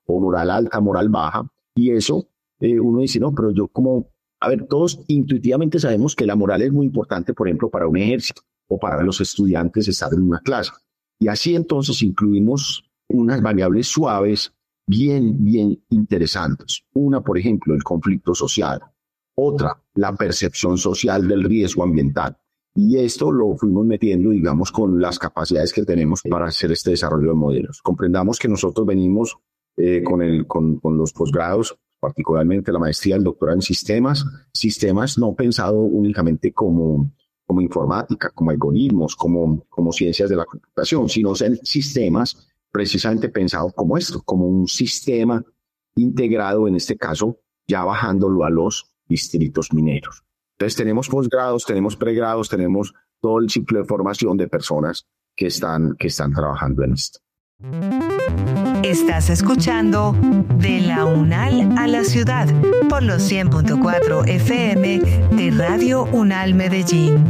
o moral alta, moral baja, y eso uno dice, no, pero yo como, a ver, todos intuitivamente sabemos que la moral es muy importante, por ejemplo, para un ejército o para los estudiantes estar en una clase. Y así entonces incluimos unas variables suaves bien interesantes. Una, por ejemplo, el conflicto social. Otra, la percepción social del riesgo ambiental. Y esto lo fuimos metiendo, digamos, con las capacidades que tenemos para hacer este desarrollo de modelos. Comprendamos que nosotros venimos con los posgrados, particularmente la maestría, el doctorado en sistemas no pensado únicamente como informática, como algoritmos, como ciencias de la computación, sino en sistemas precisamente pensados como esto, como un sistema integrado, en este caso, ya bajándolo a los distritos mineros. Entonces tenemos posgrados, tenemos pregrados, tenemos todo el ciclo de formación de personas que están trabajando en esto. Estás escuchando De la UNAL a la Ciudad por los 100.4 FM de Radio UNAL Medellín.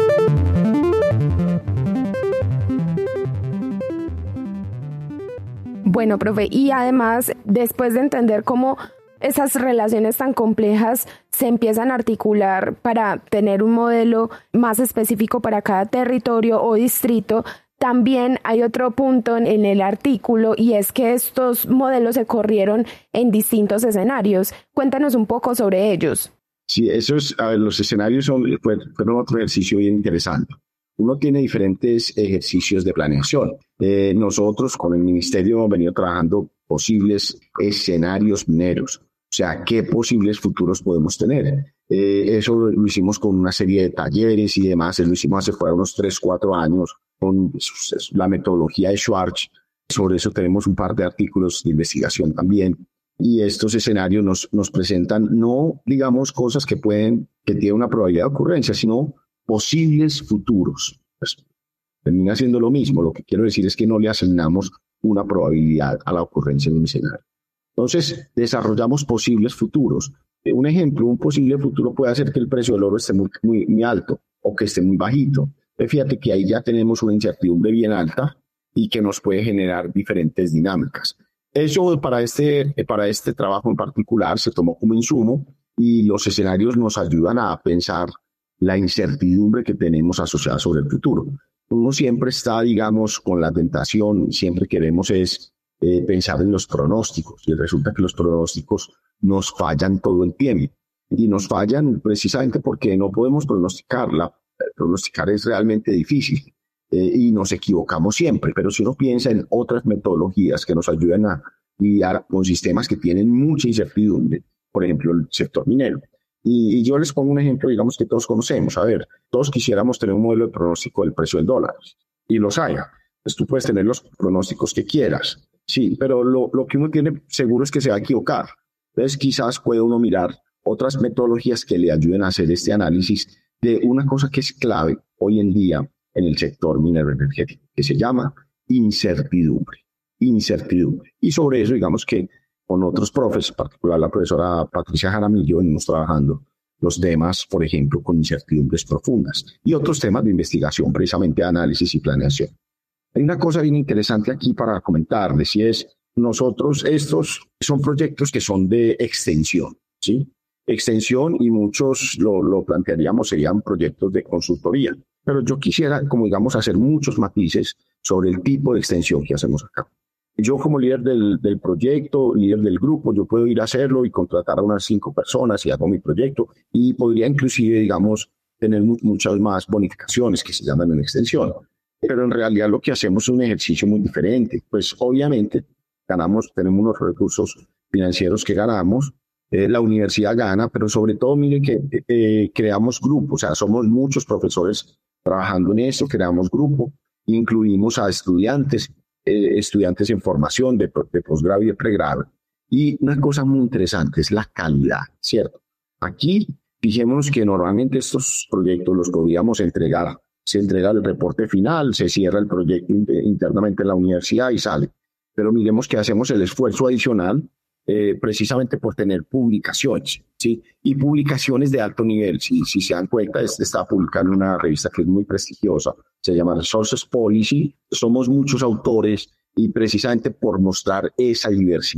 Bueno, profe, y además, después de entender cómo esas relaciones tan complejas se empiezan a articular para tener un modelo más específico para cada territorio o distrito, también hay otro punto en el artículo, y es que estos modelos se corrieron en distintos escenarios. Cuéntanos un poco sobre ellos. Sí, los escenarios fueron otro ejercicio bien interesante. Uno tiene diferentes ejercicios de planeación. Nosotros con el ministerio hemos venido trabajando posibles escenarios mineros. O sea, ¿qué posibles futuros podemos tener? Eso lo hicimos con una serie de talleres y demás. Lo hicimos hace unos 3-4 años con la metodología de Schwartz. Sobre eso tenemos un par de artículos de investigación también. Y estos escenarios nos presentan no, digamos, cosas que tienen una probabilidad de ocurrencia, sino posibles futuros. Pues, termina siendo lo mismo. Lo que quiero decir es que no le asignamos una probabilidad a la ocurrencia de un escenario. Entonces, desarrollamos posibles futuros. Un ejemplo, un posible futuro puede hacer que el precio del oro esté muy alto o que esté muy bajito. Fíjate que ahí ya tenemos una incertidumbre bien alta y que nos puede generar diferentes dinámicas. Eso para este trabajo en particular se tomó como insumo, y los escenarios nos ayudan a pensar la incertidumbre que tenemos asociada sobre el futuro. Uno siempre está, digamos, con la tentación, siempre queremos pensar en los pronósticos, y resulta que los pronósticos nos fallan todo el tiempo, y nos fallan precisamente porque no podemos pronosticarla. Pronosticar es realmente difícil y nos equivocamos siempre, pero si uno piensa en otras metodologías que nos ayudan a lidiar con sistemas que tienen mucha incertidumbre, por ejemplo el sector minero, y yo les pongo un ejemplo, digamos, que todos conocemos. A ver, todos quisiéramos tener un modelo de pronóstico del precio del dólar, y los hay. Pues tú puedes tener los pronósticos que quieras, sí, pero lo que uno tiene seguro es que se va a equivocar. Entonces quizás puede uno mirar otras metodologías que le ayuden a hacer este análisis de una cosa que es clave hoy en día en el sector minero energético, que se llama incertidumbre. Y sobre eso, digamos que con otros profes, en particular la profesora Patricia Jaramillo, venimos trabajando los temas, por ejemplo, con incertidumbres profundas y otros temas de investigación, precisamente de análisis y planeación. Hay una cosa bien interesante aquí para comentarles, y es, nosotros estos son proyectos que son de extensión, ¿sí? Extensión, y muchos lo plantearíamos serían proyectos de consultoría. Pero yo quisiera, como digamos, hacer muchos matices sobre el tipo de extensión que hacemos acá. Yo como líder del proyecto, líder del grupo, yo puedo ir a hacerlo y contratar a unas 5 personas y hago mi proyecto, y podría inclusive, digamos, tener muchas más bonificaciones que se llaman en extensión. Pero en realidad lo que hacemos es un ejercicio muy diferente. Pues obviamente tenemos unos recursos financieros que ganamos, la universidad gana, pero sobre todo miren que creamos grupos, o sea, somos muchos profesores trabajando en esto, creamos grupo, incluimos a estudiantes en formación de posgrado y de pregrado. Y una cosa muy interesante es la calidad, ¿cierto? Aquí, fijémonos que normalmente estos proyectos los podríamos entregar, se entrega el reporte final, se cierra el proyecto internamente en la universidad y sale. Pero miremos que hacemos el esfuerzo adicional precisamente por tener publicaciones, ¿sí? Y publicaciones de alto nivel. Si se dan cuenta, está publicando una revista que es muy prestigiosa, se llama Sources Policy. Somos muchos autores, y precisamente por mostrar esa diversidad